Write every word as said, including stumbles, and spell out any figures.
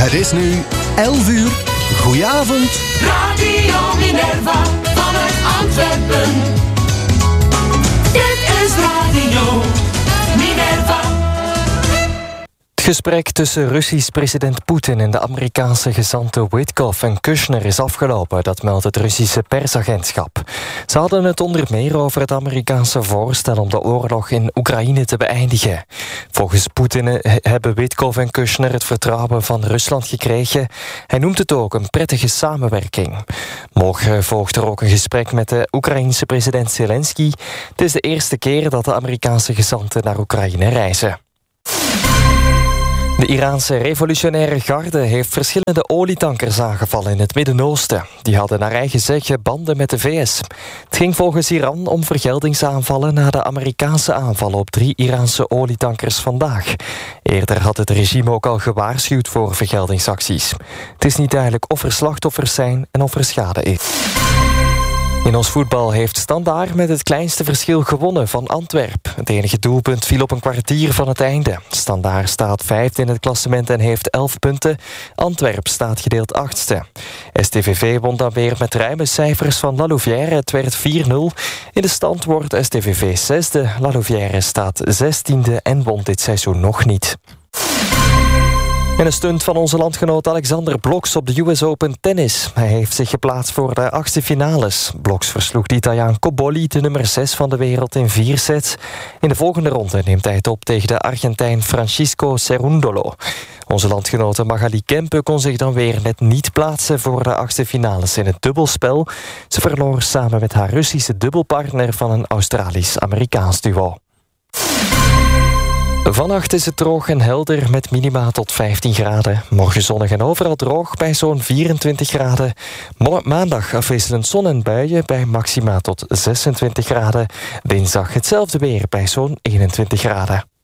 Het is nu elf uur. Goedenavond. Radio Minerva vanuit Antwerpen. Dit is Radio Minerva. Het gesprek tussen Russisch president Poetin en de Amerikaanse gezanten Witkoff en Kushner is afgelopen, dat meldt het Russische persagentschap. Ze hadden het onder meer over het Amerikaanse voorstel om de oorlog in Oekraïne te beëindigen. Volgens Poetin hebben Witkoff en Kushner het vertrouwen van Rusland gekregen. Hij noemt het ook een prettige samenwerking. Morgen volgt er ook een gesprek met de Oekraïense president Zelensky. Het is de eerste keer dat de Amerikaanse gezanten naar Oekraïne reizen. De Iraanse revolutionaire garde heeft verschillende olietankers aangevallen in het Midden-Oosten. Die hadden naar eigen zeggen banden met de V S. Het ging volgens Iran om vergeldingsaanvallen na de Amerikaanse aanvallen op drie Iraanse olietankers vandaag. Eerder had het regime ook al gewaarschuwd voor vergeldingsacties. Het is niet duidelijk of er slachtoffers zijn en of er schade is. In ons voetbal heeft Standaard met het kleinste verschil gewonnen van Antwerp. Het enige doelpunt viel op een kwartier van het einde. Standaard staat vijfde in het klassement en heeft elf punten. Antwerp staat gedeeld achtste. S T V V won dan weer met ruime cijfers van La Louvière. Het werd vier nul. In de stand wordt S T V V zesde. La Louvière staat zestiende en won dit seizoen nog niet. En een stunt van onze landgenoot Alexander Bloks op de U S Open tennis. Hij heeft zich geplaatst voor de achtste finales. Bloks versloeg de Italiaan Cobolli, de nummer zes van de wereld, in vier sets. In de volgende ronde neemt hij het op tegen de Argentijn Francisco Cerundolo. Onze landgenote Magali Kempe kon zich dan weer net niet plaatsen voor de achtste finales in het dubbelspel. Ze verloor samen met haar Russische dubbelpartner van een Australisch-Amerikaans duo. Vannacht is het droog en helder met minima tot vijftien graden. Morgen zonnig en overal droog bij zo'n vierentwintig graden. Mo- maandag afwisselend zon en buien bij maxima tot zesentwintig graden. Dinsdag hetzelfde weer bij zo'n eenentwintig graden.